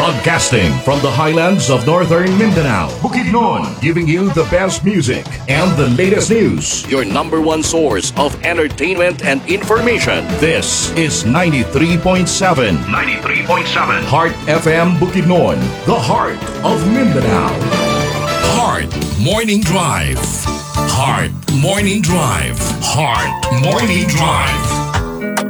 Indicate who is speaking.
Speaker 1: Broadcasting from the highlands of northern Mindanao, Bukidnon, giving you the best music and the latest news. Your number one source of entertainment and information. This is 93.7. 93.7. Heart FM Bukidnon, the heart of Mindanao. Heart Morning Drive. Heart Morning Drive. Heart Morning Drive.